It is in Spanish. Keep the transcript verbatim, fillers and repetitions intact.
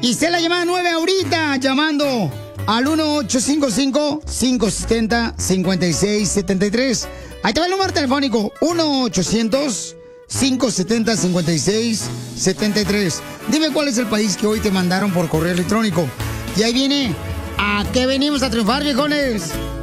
Y se la llamada nueve ahorita, llamando al uno ocho cinco cinco, cinco siete cero, cinco seis siete tres. Ahí te va el número telefónico, uno ochocientos, cinco siete cero, cinco seis siete tres. Dime cuál es el país que hoy te mandaron por correo electrónico. Y ahí viene, ¿a qué venimos a triunfar, viejones?